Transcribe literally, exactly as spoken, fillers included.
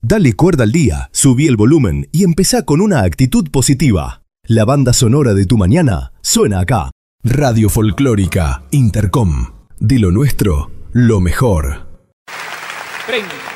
Dale cuerda al día, subí el volumen y empezá con una actitud positiva. La banda sonora de tu mañana suena acá. Radio Folclórica Intercom. De lo nuestro, lo mejor. treinta.